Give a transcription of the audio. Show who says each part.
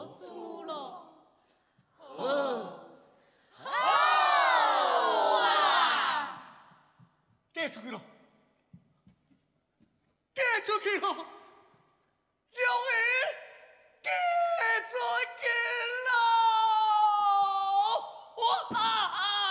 Speaker 1: 做主了。
Speaker 2: 好啊！
Speaker 3: 嫁出去了，嫁出去了，终于。